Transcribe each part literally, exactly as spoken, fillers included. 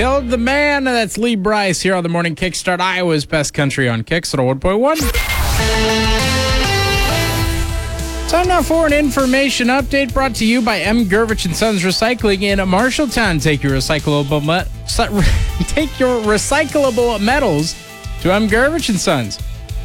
killed the man. That's Lee Bryce here on the Morning Kickstart, Iowa's best country on Kicks at one point one. Time now for an information update brought to you by M. Gervich and Sons Recycling in Marshalltown. Take your recyclable met- take your recyclable metals to M. Gervich and Sons,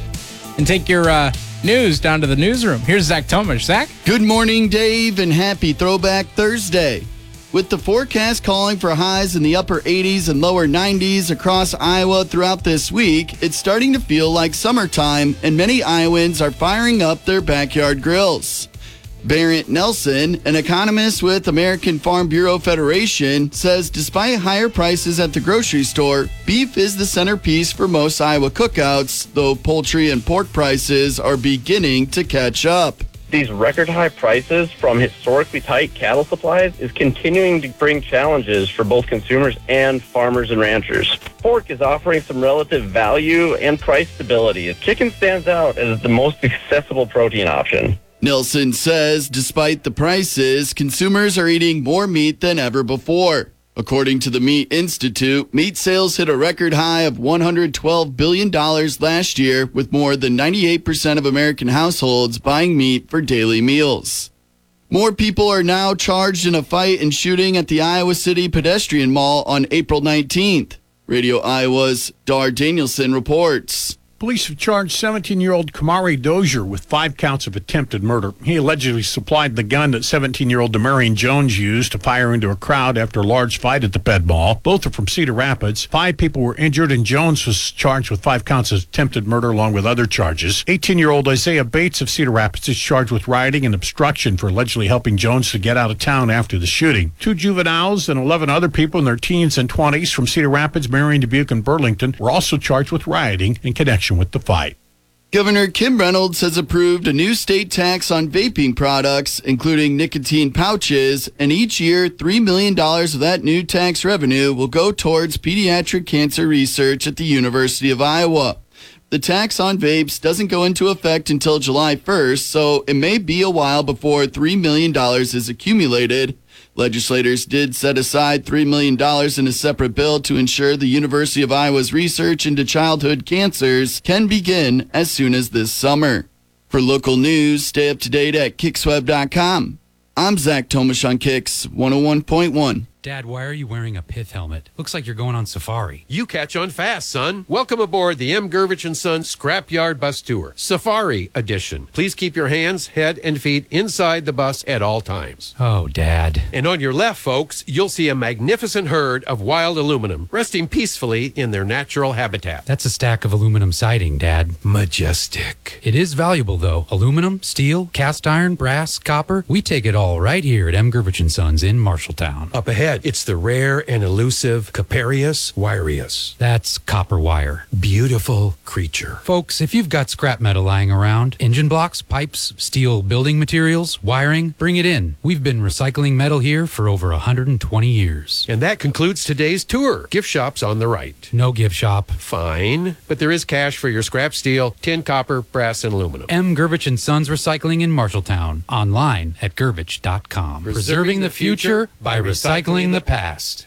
and take your uh, news down to the newsroom. Here's Zach Tomish. Zach? Good morning, Dave, and happy Throwback Thursday. With the forecast calling for highs in the upper eighties and lower nineties across Iowa throughout this week, it's starting to feel like summertime, and many Iowans are firing up their backyard grills. Barrett Nelson, an economist with American Farm Bureau Federation, says despite higher prices at the grocery store, beef is the centerpiece for most Iowa cookouts, though poultry and pork prices are beginning to catch up. These record high prices from historically tight cattle supplies is continuing to bring challenges for both consumers and farmers and ranchers. Pork is offering some relative value and price stability. Chicken stands out as the most accessible protein option. Nelson says despite the prices, consumers are eating more meat than ever before. According to the Meat Institute, meat sales hit a record high of one hundred twelve billion dollars last year, with more than ninety-eight percent of American households buying meat for daily meals. More people are now charged in a fight and shooting at the Iowa City Pedestrian Mall on April nineteenth. Radio Iowa's Dar Danielson reports. Police have charged seventeen-year-old Kamari Dozier with five counts of attempted murder. He allegedly supplied the gun that seventeen-year-old Demarion Jones used to fire into a crowd after a large fight at the Ped Mall. Both are from Cedar Rapids. Five people were injured, and Jones was charged with five counts of attempted murder along with other charges. eighteen-year-old Isaiah Bates of Cedar Rapids is charged with rioting and obstruction for allegedly helping Jones to get out of town after the shooting. Two juveniles and eleven other people in their teens and twenties from Cedar Rapids, Marion, Dubuque, and Burlington were also charged with rioting in connection with the fight. Governor Kim Reynolds has approved a new state tax on vaping products, including nicotine pouches, and each year, three million dollars of that new tax revenue will go towards pediatric cancer research at the University of Iowa. The tax on vapes doesn't go into effect until July first, so it may be a while before three million dollars is accumulated. Legislators did set aside three million dollars in a separate bill to ensure the University of Iowa's research into childhood cancers can begin as soon as this summer. For local news, stay up to date at kicksweb dot com. I'm Zach Tomish on Kicks one oh one point one. Dad, why are you wearing a pith helmet? Looks like you're going on safari. You catch on fast, son. Welcome aboard the M. Gervich and Sons Scrapyard Bus Tour, Safari Edition. Please keep your hands, head, and feet inside the bus at all times. Oh, Dad. And on your left, folks, you'll see a magnificent herd of wild aluminum resting peacefully in their natural habitat. That's a stack of aluminum siding, Dad. Majestic. It is valuable, though. Aluminum, steel, cast iron, brass, copper. We take it all right here at M. Gervich and Sons in Marshalltown. Up ahead, it's the rare and elusive Caparius wireus. That's copper wire. Beautiful creature. Folks, if you've got scrap metal lying around, engine blocks, pipes, steel building materials, wiring, bring it in. We've been recycling metal here for over one hundred twenty years. And that concludes today's tour. Gift shop's on the right. No gift shop. Fine, but there is cash for your scrap steel, tin, copper, brass, and aluminum. M. Gervich and Sons Recycling in Marshalltown. Online at gervich dot com. Preserving Preserving the the future future by recycling the past.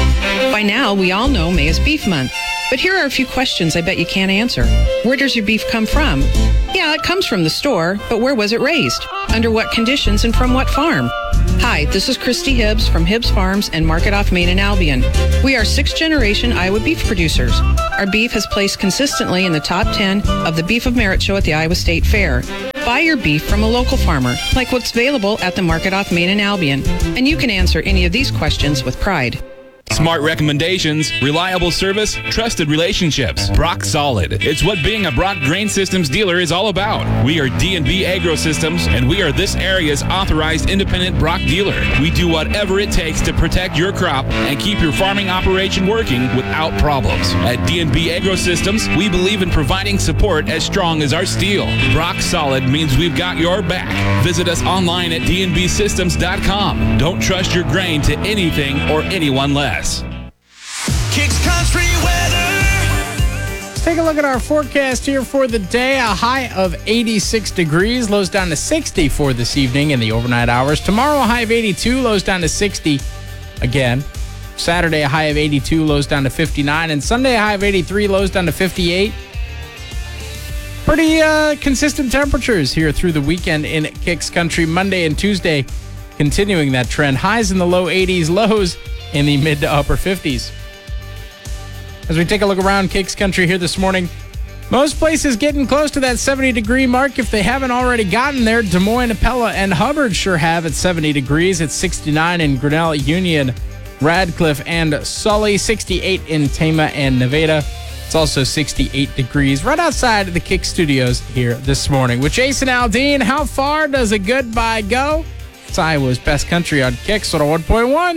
By now, we all know May is Beef Month. But here are a few questions I bet you can't answer. Where does your beef come from? Yeah, it comes from the store, but where was it raised? Under what conditions and from what farm? Hi, this is Christy Hibbs from Hibbs Farms and Market Off Main in Albion. We are sixth-generation Iowa beef producers. Our beef has placed consistently in the top ten of the Beef of Merit show at the Iowa State Fair. Buy your beef from a local farmer, like what's available at the Market Off Main in Albion, and you can answer any of these questions with pride. Smart recommendations, reliable service, trusted relationships. Brock Solid. It's what being a Brock Grain Systems dealer is all about. We are D and B Agro Systems, and we are this area's authorized independent Brock dealer. We do whatever it takes to protect your crop and keep your farming operation working without problems. At D and B Agro Systems, we believe in providing support as strong as our steel. Brock Solid means we've got your back. Visit us online at d n b systems dot com. Don't trust your grain to anything or anyone less. Kicks Country weather. Let's take a look at our forecast here for the day. A high of eighty-six degrees, lows down to sixty for this evening in the overnight hours. Tomorrow, a high of eighty-two, lows down to sixty again. Saturday, a high of eighty-two, lows down to fifty-nine. And Sunday, a high of eighty-three, lows down to fifty-eight. Pretty uh, consistent temperatures here through the weekend in Kicks Country. Monday and Tuesday, continuing that trend. Highs in the low eighties, lows in the mid to upper fifties. As we take a look around Kicks Country here this morning, most places getting close to that seventy degree mark if they haven't already gotten there. Des Moines, Pella, and Hubbard sure have at seventy degrees. It's sixty-nine in Grinnell, Union, Radcliffe, and Sully. sixty-eight in Tama and Nevada. It's also sixty-eight degrees right outside of the Kick Studios here this morning. With Jason Aldean, how far does a goodbye go? It's Iowa's Best Country on Kicks one oh one point one.